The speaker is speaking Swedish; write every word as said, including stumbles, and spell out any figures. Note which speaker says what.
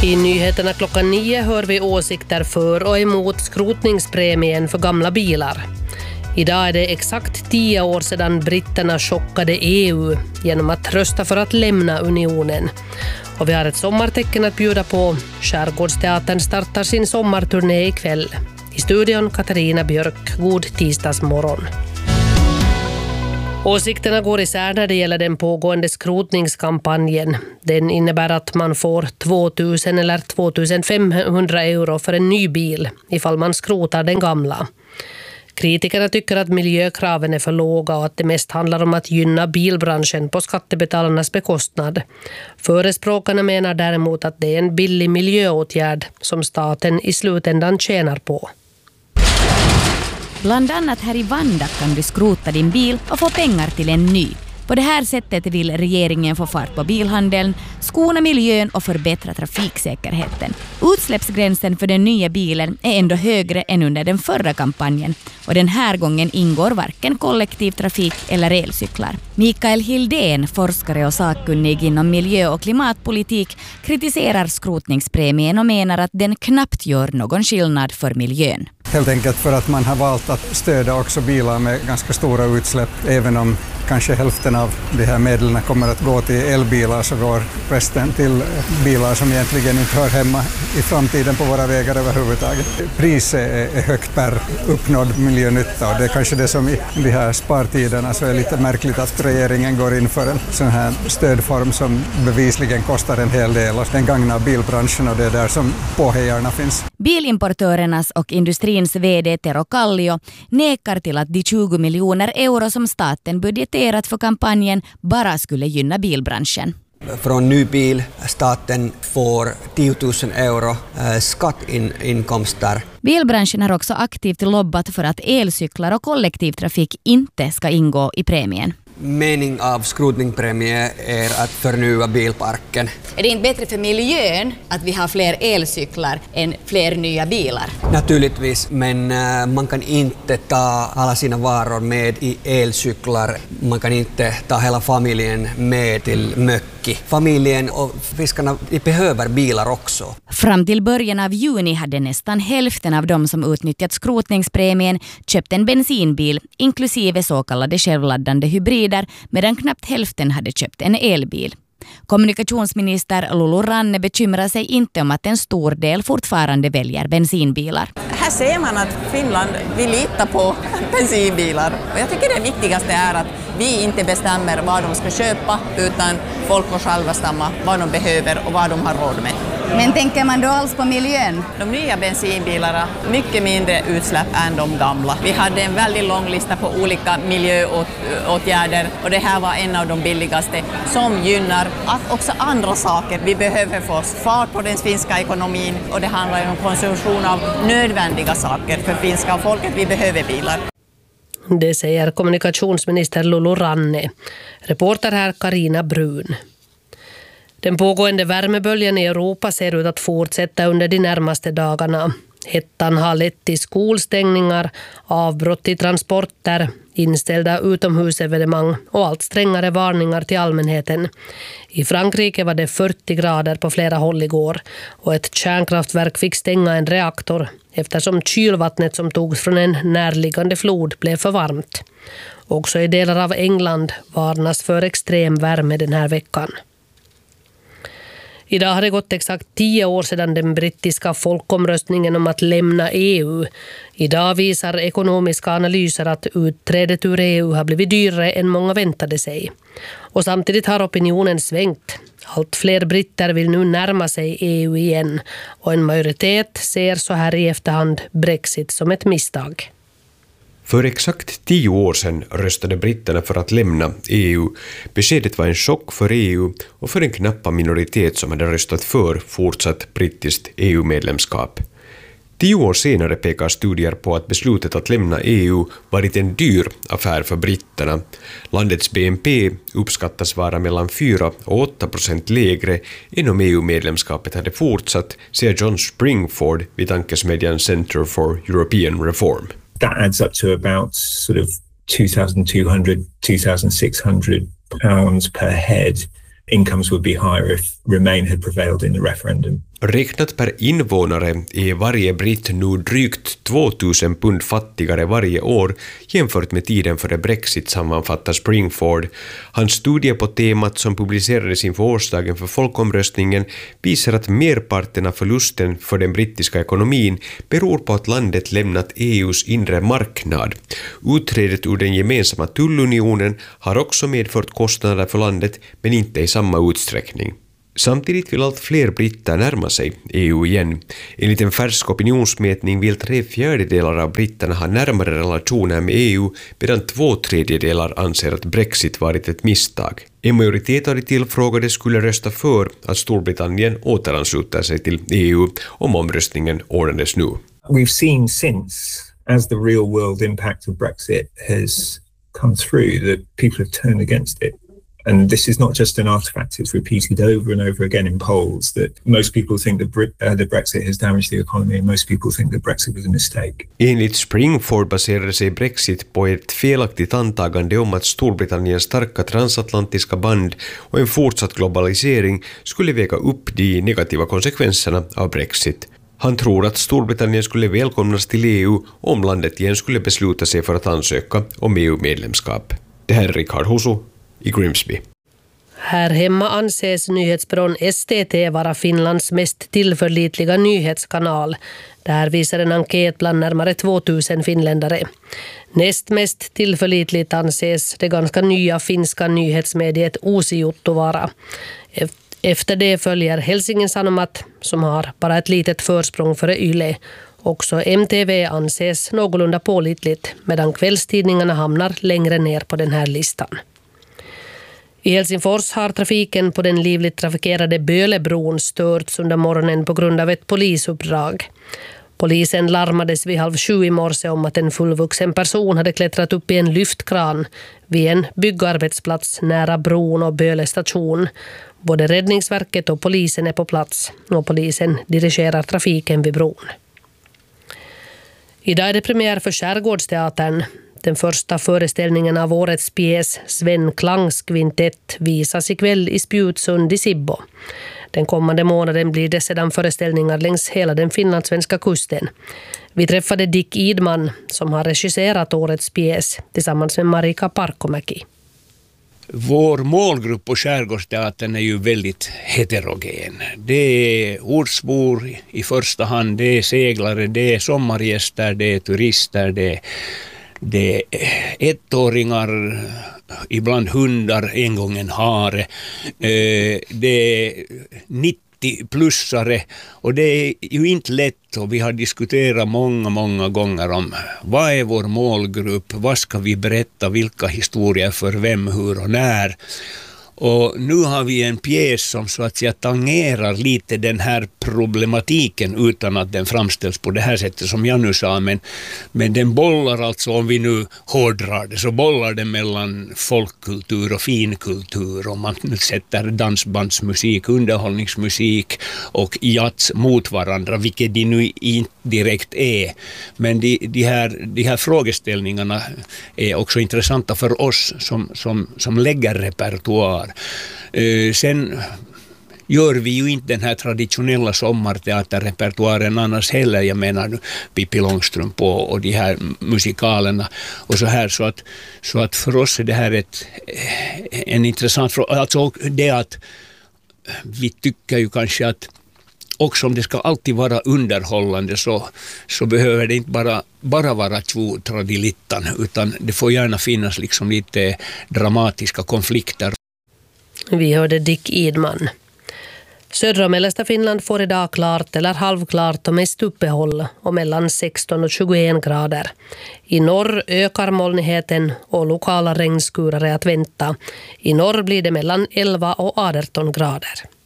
Speaker 1: I nyheterna klockan nio hör vi åsikter för och emot skrotningspremien för gamla bilar. Idag är det exakt tio år sedan britterna chockade E U genom att rösta för att lämna unionen. Och vi har ett sommartecken att bjuda på. Skärgårdsteatern startar sin sommarturné ikväll. I studion Katarina Björk. God tisdagsmorgon. Åsikterna går isär när det gäller den pågående skrotningskampanjen. Den innebär att man får tvåtusen eller tvåtusenfemhundra euro för en ny bil ifall man skrotar den gamla. Kritikerna tycker att miljökraven är för låga och att det mest handlar om att gynna bilbranschen på skattebetalarnas bekostnad. Förespråkarna menar däremot att det är en billig miljöåtgärd som staten i slutändan tjänar på.
Speaker 2: Bland annat här i Vanda kan du skrota din bil och få pengar till en ny. På det här sättet vill regeringen få fart på bilhandeln, skona miljön och förbättra trafiksäkerheten. Utsläppsgränsen för den nya bilen är ändå högre än under den förra kampanjen och den här gången ingår varken kollektivtrafik eller elcyklar. Mikael Hildén, forskare och sakkunnig inom miljö- och klimatpolitik, kritiserar skrotningspremien och menar att den knappt gör någon skillnad för miljön.
Speaker 3: Helt enkelt för att man har valt att stödja också bilar med ganska stora utsläpp. Även om kanske hälften av de här medlen kommer att gå till elbilar så går resten till bilar som egentligen inte hör hemma i framtiden på våra vägar överhuvudtaget. Priset är högt per uppnådd miljönytta och det är kanske det som i de här spartiderna så är lite märkligt att regeringen går in för en sån här stödform som bevisligen kostar en hel del och den gagnar bilbranschen och det är där som påhejarna finns.
Speaker 2: Bilimportörernas och industrins vd Tero Kallio nekar till att de tjugo miljoner euro som staten budgeterat för kampanjen bara skulle gynna bilbranschen.
Speaker 4: Från ny bil staten får tio tusen euro skattinkomster.
Speaker 2: Bilbranschen har också aktivt lobbat för att elcyklar och kollektivtrafik inte ska ingå i premien.
Speaker 4: Mening av skrotningspremie är att förnya bilparken.
Speaker 2: Är det inte bättre för miljön att vi har fler elcyklar än fler nya bilar?
Speaker 4: Naturligtvis, men man kan inte ta alla sina varor med i elcyklar. Man kan inte ta hela familjen med till mökki. Familjen och fiskarna behöver bilar också.
Speaker 2: Fram till början av juni hade nästan hälften av de som utnyttjat skrotningspremien köpt en bensinbil, inklusive så kallade självladdande hybrider, medan knappt hälften hade köpt en elbil. Kommunikationsminister Lulu Ranne bekymrar sig inte om att en stor del fortfarande väljer bensinbilar.
Speaker 5: Här ser man att Finland vill lita på bensinbilar. Och jag tycker det viktigaste är att vi inte bestämmer vad de ska köpa utan folk får själva bestämma vad de behöver och vad de har råd med.
Speaker 2: Men tänker man då alls på miljön?
Speaker 5: De nya bensinbilarna mycket mindre utsläpp än de gamla. Vi hade en väldigt lång lista på olika miljöåtgärder och det här var en av de billigaste som gynnar att också andra saker. Vi behöver få fart på den finska ekonomin och det handlar ju om konsumtion av nödvändiga saker för finska folket. Vi behöver bilar.
Speaker 1: Det säger kommunikationsminister Lulu Ranne. Reporter här Karina Brun. Den pågående värmeböljan i Europa ser ut att fortsätta under de närmaste dagarna. Hettan har lett till skolstängningar, avbrott i transporter, inställda utomhusevenemang och allt strängare varningar till allmänheten. I Frankrike var det fyrtio grader på flera håll igår och ett kärnkraftverk fick stänga en reaktor eftersom kylvattnet som togs från en närliggande flod blev för varmt. Också i delar av England varnas för extrem värme den här veckan. Idag har det gått exakt tio år sedan den brittiska folkomröstningen om att lämna E U. Idag visar ekonomiska analyser att utträdet ur E U har blivit dyrare än många väntade sig. Och samtidigt har opinionen svängt. Allt fler britter vill nu närma sig E U igen och en majoritet ser så här i efterhand Brexit som ett misstag.
Speaker 6: För exakt tio år sedan röstade britterna för att lämna E U. Beskedet var en chock för E U och för en knappa minoritet som hade röstat för fortsatt brittiskt E U-medlemskap. Tio år senare pekar studier på att beslutet att lämna E U varit en dyr affär för britterna. Landets B N P uppskattas vara mellan fyra och åtta procent lägre än om E U-medlemskapet hade fortsatt, säger John Springford vid tankesmedjan Center for European Reform.
Speaker 7: That adds up to about sort of two thousand two hundred, two thousand six hundred pounds per head. Incomes would be higher if Remain had prevailed in the referendum.
Speaker 6: Räknat per invånare är varje britt nu drygt tvåtusen pund fattigare varje år jämfört med tiden före Brexit, sammanfattar Springford. Hans studie på temat som publicerades inför årsdagen för folkomröstningen visar att merparten av förlusten för den brittiska ekonomin beror på att landet lämnat E U:s inre marknad. Utträdet ur den gemensamma tullunionen har också medfört kostnader för landet, men inte i samma utsträckning. Samtidigt vill allt fler britter närma sig E U igen. Enligt en färsk opinionsmätning vill tre fjärdedelar av britterna ha närmare relationer med E U, medan två tredjedelar anser att Brexit varit ett misstag. En majoritet av de tillfrågade skulle rösta för att Storbritannien återansluter sig till E U om omröstningen ordnades nu.
Speaker 7: We've seen since, as the real world impact of Brexit has come through, that people have turned against it. And this is not just an artifact, it's repeated over and over again in polls that most people think that Brit- uh, the Brexit has damaged the economy and most people think that Brexit was a mistake.
Speaker 6: Enligt Springford baserade sig Brexit på ett felaktigt antagande om att Storbritanniens starka transatlantiska band och en fortsatt globalisering skulle väga upp de negativa konsekvenserna av Brexit. Han tror att Storbritannien skulle välkomnas till E U om landet igen skulle besluta sig för att ansöka om E U-medlemskap. Det här är Rickard Husu i Grimsby.
Speaker 1: Här hemma anses nyhetsbyrån S T T vara Finlands mest tillförlitliga nyhetskanal. Där visar en enkät bland närmare tvåtusen finländare. Näst mest tillförlitligt anses det ganska nya finska nyhetsmediet Uusijuttu vara. Efter det följer Helsingin Sanomat som har bara ett litet försprång före Yle. Också M T V anses någorlunda pålitligt medan kvällstidningarna hamnar längre ner på den här listan. I Helsingfors har trafiken på den livligt trafikerade Bölebron störts under morgonen på grund av ett polisuppdrag. Polisen larmades vid halv sju i morse om att en fullvuxen person hade klättrat upp i en lyftkran vid en byggarbetsplats nära bron och Böle station. Både Räddningsverket och polisen är på plats och polisen dirigerar trafiken vid bron. Idag är det premiär för Skärgårdsteatern. Den första föreställningen av årets pjäs Sven Klangs kvintett visas ikväll i Spjutsund i Sibbo. Den kommande månaden blir det sedan föreställningar längs hela den finlandssvenska kusten. Vi träffade Dick Idman som har regisserat årets pjäs tillsammans med Marika Parkomäki.
Speaker 8: Vår målgrupp på Skärgårdsteatern är ju väldigt heterogen. Det är ortsbor i första hand, det är seglare, det är sommargäster, det är turister, det är Det är ettåringar, ibland hundar, en gång en hare. Det är nittio-plussare och det är ju inte lätt och vi har diskuterat många, många gånger om vad är vår målgrupp, vad ska vi berätta, vilka historier för vem, hur och när. Och nu har vi en pjäs som så att säga tangerar lite den här problematiken utan att den framställs på det här sättet som jag nu sa. Men, men den bollar alltså, om vi nu hårdrar det, så bollar det mellan folkkultur och finkultur. Om man sätter dansbandsmusik, underhållningsmusik och jazz mot varandra, vilket de nu inte direkt är. Men de, de, här, de här frågeställningarna är också intressanta för oss som, som, som lägger repertoar. Uh, sen gör vi ju inte den här traditionella sommarteaterrepertoaren annars heller. Jag menar nu Pippi Långstrump och, och de här musikalerna och så här. Så att, så att för oss är det här ett, en intressant fråga. Alltså det att vi tycker ju kanske att också om det ska alltid vara underhållande så, så behöver det inte bara, bara vara två tradilittan utan det får gärna finnas liksom lite dramatiska konflikter.
Speaker 1: Vi hörde Dick Idman. Södra och mellersta Finland får idag klart eller halvklart och mest uppehåll och mellan sexton och tjugoen grader. I norr ökar molnigheten och lokala regnskurar är att vänta. I norr blir det mellan elva och arton grader.